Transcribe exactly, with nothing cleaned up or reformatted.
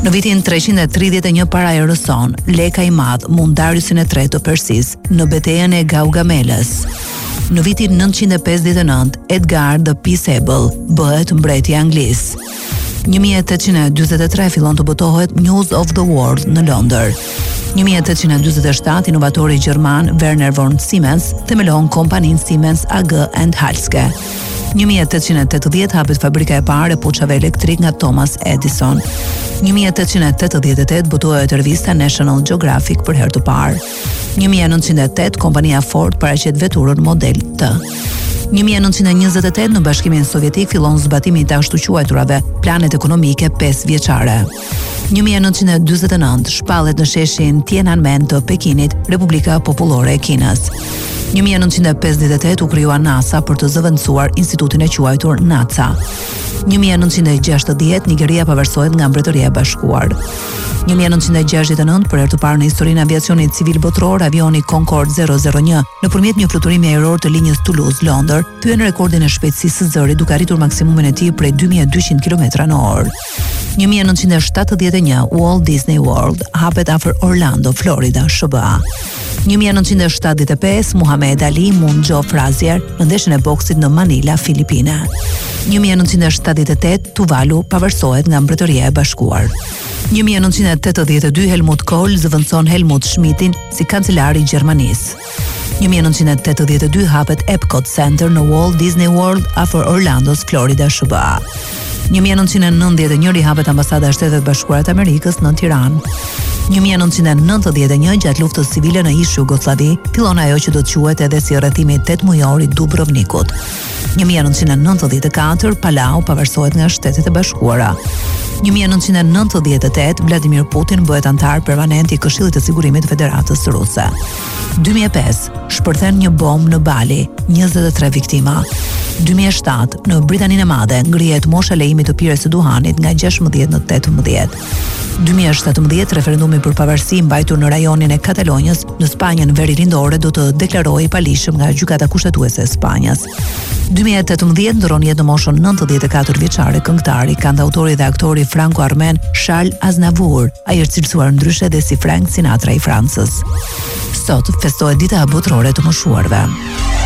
Në vitin treqind e tridhjetë e një para erës son, Leka i Madh mund Dariusin e tretë të Persisë në betejën e Gaugamelës. Në vitin nëntëqind e pesëdhjetë e nëntë, Edgar the Peaceable bëhet mbreti i Anglisë. një mijë e tetëqind e dyzet e tre fillon të botohet News of the World në Londër. një mijë e tetëqind e dyzet e shtatë, inovatori gjerman Werner von Siemens themelon kompaninë Siemens A G and Halske. një mijë e tetëqind e tetëdhjetë hapet fabrika e parë e puçave elektrik nga Thomas Edison. një mijë e tetëqind e tetëdhjetë e tetë botohet revista National Geographic për herë të parë. një mijë e nëntëqind e tetë kompania Ford paraqet veturën model T. një mijë e nëntëqind e njëzet e tetë në Bashkimin Sovjetik fillon zbatimi i të ashtu quajturave planet ekonomike pesë vjeçare. një mijë e nëntëqind e dyzet e nëntë shpallet në sheshin Tiananmen të Pekinit Republika Popullore e Kinës. një mijë e nëntëqind e pesëdhjetë e tetë u krijua NASA për të zëvendësuar institutin e quajtur NASA. një mijë e nëntëqind e gjashtëdhjetë Nigeria pavarësohet nga Mbretëria e Bashkuar. një mijë e nëntëqind e gjashtëdhjetë e nëntë për herë të parë në historinë e aviacionit civil botror, avioni Concorde zero zero një nëpërmjet një fluturimi ajror të linjës Toulouse-Londër thyen rekordin e shpejtësisë së zërit duke arritur maksimumin e tij prej dy mijë e dyqind kilometra në orë. një mijë e nëntëqind e shtatëdhjetë e një Walt Disney World hapet afër Orlando, Florida, S B A. një mijë e nëntëqind e shtatëdhjetë e pesë Muhammad Ali mund Joe Frazier në ndeshjen e boksit në Manila, Filipine. një mijë e nëntëqind e shtatëdhjetë e tetë Tuvalu pavarësohet nga Mbretëria e Bashkuar. një mijë e nëntëqind e tetëdhjetë e dy Helmut Kohl zëvendëson Helmut Schmidtin si kancelari i Gjermanisë. një mijë e nëntëqind e tetëdhjetë e dy hapet Epcot Center në Walt Disney World afër Orlandos, Florida, S B A. një mijë e nëntëqind e nëntëdhjetë e një hapet ambasada e Shtetet Bashkuara të Amerikës në Tiranë. një mijë e nëntëqind e nëntëdhjetë e një gjatë luftës civile në ish Jugosllavi fillon ajo që do të quhet edhe si rrethimi tetë mujor i Dubrovnikut. një mijë e nëntëqind e nëntëdhjetë e katër Palau pavarësohet nga Shtetet e Bashkuara. një mijë e nëntëqind e nëntëdhjetë e tetë Vladimir Putin bëhet antar permanent i Këshillit të Sigurimit të Federatës Ruse. dy mijë e pesë shpërthen një bombë në Bali, njëzet e tre viktima. dy mijë e shtatë në Britaninë e Madhe ngrihet mosha lejimit të pirjes së duhanit nga gjashtëdhjetë në tetëmbëdhjetë. dy mijë e shtatëmbëdhjetë referendumi për pavarësi mbajtur në rajonin e Katalonjës në Spanjën veri lindore do të deklarohej i palishëm nga gjykata kushtetuese e Spanjës. dy mijë e tetëmbëdhjetë ndron jetë në moshën nëntëdhjetë e katër vjeçare këngëtari, kantautori dhe aktori franko-armen Charles Aznavour, ai është cilësuar ndryshe dhe si Frank Sinatra i Francës. Sot festohet dita botërore të moshuarve.